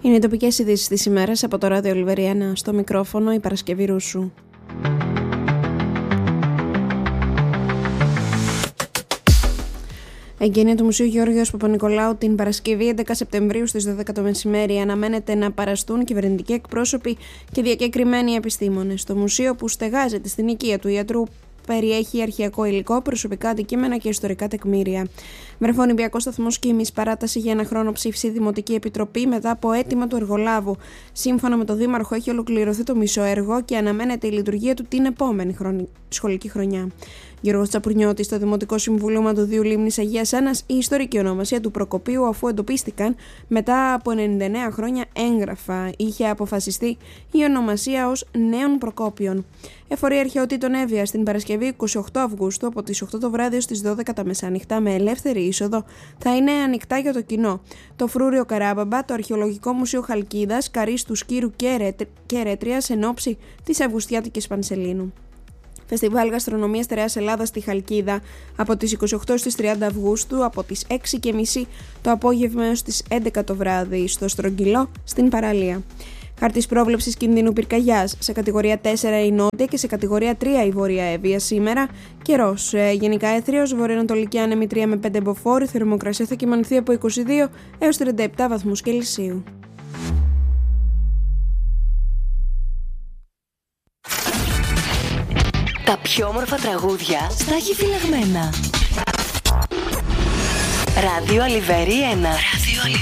Είναι οι τοπικές ειδήσεις της ημέρας από το Ράδιο Ολιβεριένα. Στο μικρόφωνο η Παρασκευή Ρούσου. Εγγένεια του Μουσείου Γεώργιος Παπα-Νικολάου την Παρασκευή 11 Σεπτεμβρίου στις 12 το μεσημέρι αναμένεται να παραστούν κυβερνητικοί εκπρόσωποι και διακεκριμένοι επιστήμονες. Στο μουσείο, που στεγάζεται στην οικία του ιατρού, περιέχει αρχαιακό υλικό, προσωπικά αντικείμενα και ιστορικά τεκμήρια. Βρεφονιπιακός σταθμός και ημισπαράταση για ένα χρόνο ψήφισε η Δημοτική Επιτροπή μετά από αίτημα του εργολάβου. Σύμφωνα με τον Δήμαρχο, έχει ολοκληρωθεί το μισό έργο και αναμένεται η λειτουργία του την επόμενη σχολική χρονιά. Γιώργος Τσαπουρνιώτης, στο Δημοτικό Συμβούλιο Μαντουδίου Λίμνης Αγίας Άννας, η ιστορική ονομασία του Προκοπίου, αφού εντοπίστηκαν μετά από 99 χρόνια έγγραφα, είχε αποφασιστεί η ονομασία ως Νέων Προκόπιων. Εφορία Αρχαιοτήτων Εύβοια την Παρασκευή 28 Αυγούστου από τις 8 το βράδυ στις 12 τα μεσάνυχτα με ελεύθερη είσοδο θα είναι ανοιχτά για το κοινό. Το Φρούριο Καράμπαμπα, το Αρχαιολογικό Μουσείο Χαλκίδας, Καρύς του Σκύρου και Ερέτριας εν ώψη της Αυγουστιάτικης Πανσελίνου. Φεστιβάλ Γαστρονομίας Στερεάς Ελλάδας στη Χαλκίδα από τις 28 στις 30 Αυγούστου από τις 6:30 το απόγευμα έως τις 11 το βράδυ στο Στρογγυλό στην Παραλία. Χάρτης πρόβλεψης κινδύνου πυρκαγιάς. Σε κατηγορία 4 η Νότια και σε κατηγορία 3 η Βόρεια Εύβοια σήμερα. Καιρός. Γενικά έθριος, βορειοανατολική άνεμη 3 με 5 μποφόρ. Η θερμοκρασία θα κυμανθεί από 22 έως 37 βαθμούς Κελσίου. Τα πιο όμορφα τραγούδια στα έχει φυλαγμένα. Ράδιο Ολιβέρι 1.